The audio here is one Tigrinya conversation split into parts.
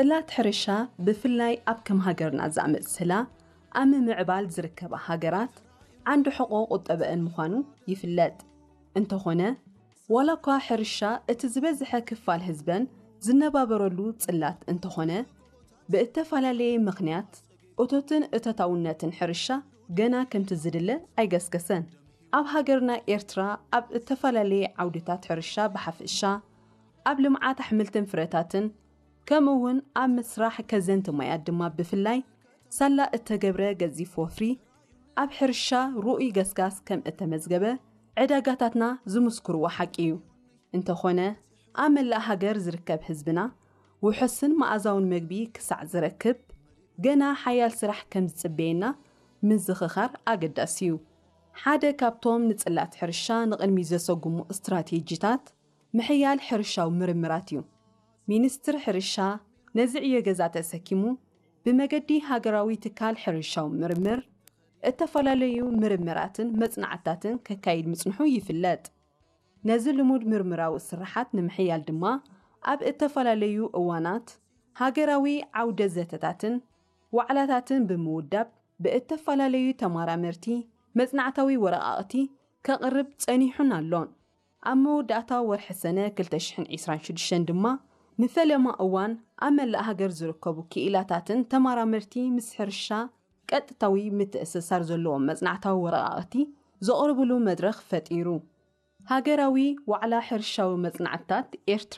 ጽላት ሕርሻ ብፍላይ ኣብ ከም ሃገርና ዝኣመሰላ ኣብ ምዕባል ዝርከባ ሃገራት ዓንዲ ሕቆ ቁጠበአን ምዃኑ ይፍለጥ። እንተኾነ ዋላ እኳ ሕርሻ እቲ ዝበዝሐ ክፋል ህዝበን ዝነባበረሉ ጽላት እንተኾነ ብእተፈላለየ ምኽንያት እቶትን እተታውነትን ሕርሻ ገና ከምቲ ዝድለ ኣይገስገሰን። ኣብ ሃገርና ኤርትራ ኣብ እተፈላለየ ዓውድታት ሕርሻ ብሓፍሻ ኣብ ልምዓት ኣሕምልትን ፍረታትን ከምኡውን ኣብ ምስራሕ ከዘንቲ ማያት ድማ ብፍላይ ሳላ እተገብረ ገዚፍ ወፍሪ ኣብ ሕርሻ ሩኡይ ገስጋስ ከም እተመዝገበ ዕዳጋታትና ዝምስክርዎ ሓቂ እዩ። እንተኾነ ኣብ መላእ ሃገር ዝርከብ ህዝብና ውሕስን መኣዛውን ምግቢ ክሳዕ ዝረክብ ገና ሓያል ስራሕ ከም ዝጽበየና ምዝኽኻር ኣገዳሲ እዩ። ሓደ ካብቶም ንጽላት ሕርሻ ንቕድሚ ዘሰጉሙ እስትራቴጂታት ምሕያል ሕርሻዊ ምርምራት እዩ። ሚኒስትር ሕርሻ ነዚ ዕዮ ገዛ ተሰኪሙ ብመገዲ ሃገራዊ ትካል ሕርሻዊ ምርምር እተፈላለዩ ምርምራትን መጽናዕታትን ከካይድ ምጽንሑ ይፍለጥ። ነዚ ልሙድ ምርምራዊ ስራሓት ንምሕያል ድማ ኣብ እተፈላለዩ እዋናት ሃገራዊ ዓውደ ዘተታትን ዋዕላታትን ብምውዳብ ብእተፈላለዩ ተመራመርቲ መጽናዕታዊ ወረቓቕቲ ከቕርብ ጸኒሑን ኣሎን። ኣብ መወዳእታ ወርሒ ሰነ 2026 ድማ ንፈለማ እዋን ኣብ መላእ ሃገር ዝርከቡ ክኢላታትን ተመራመርቲ ምስ ሕርሻ ቀጥታዊ ምትእስሳር ዘለዎም መጽናዕታዊ ወረቓቕቲ ዘቕርብሉ መድረኽ ፈጢሩ። ሃገራዊ ዋዕላ ሕርሻዊ መጽናዕታት ኤርትራ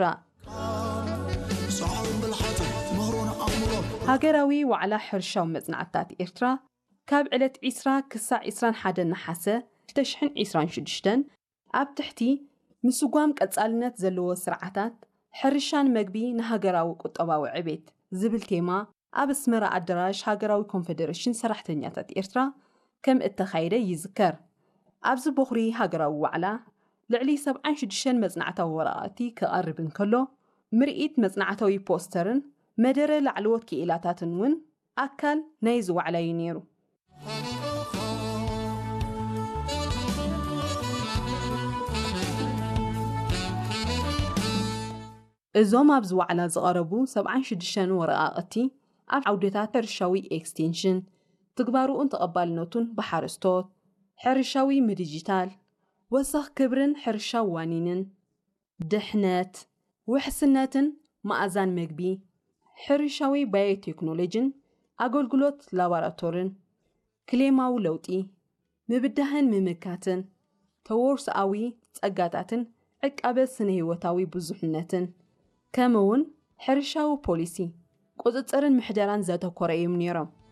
ሃገራዊ ዋዕላ ሕርሻዊ መጽናዕታት ኤርትራ ካብ ዕለት 20 ክሳዕ 21 ነሓሰ 2026 ኣብ ትሕቲ ምስጓም ቀጻልነት ዘለዎ ስርዓታት ሕርሻን መግቢ ንሃገራዊ ቁጠባዊ ዕቤት ዝብል ቴማ ኣብ ኣስመራ ኣዳራሽ ሃገራዊ ኮንፌደሬሽን ሰራሕተኛታት ኤርትራ ከም እተኻይደ ይዝከር። ኣብዚ በኹሪ ሃገራዊ ዋዕላ ልዕሊ 76 መጽናዕታዊ ወረቓቕቲ ክቐርብ እንከሎ ምርኢት መጽናዕታዊ ፖስተርን መደረ ላዕለዎት ክኢላታትን እውን ኣካል ናይዚ ዋዕላ እዩ ነይሩ። እዞም ኣብዚ ዋዕላ ዝቐረቡ 76 ወረቓቕቲ ኣብ ዓውደታት ሕርሻዊ ኤክስቴንሽን ትግባሩኡን ተቐባልነቱን ብሓረስቶት ሕርሻዊ ምድጅታል ወሳኽ ክብርን ሕርሻ ዋኒንን ድሕነት ውሕስነትን መኣዛን መግቢ ሕርሻዊ ባዮቴክኖሎጅን ኣገልግሎት ላቦራቶርን ክሌማዊ ለውጢ ምብዳህን ምምካትን ተወርሳዊ ጸጋታትን ዕቃበ ስነ ህይወታዊ ብዙሕነትን ከምውን ሕርሻዊ ፖሊሲ ቁጽጽርን ምሕደራን ዘተኮረ እዮም ነይሮም።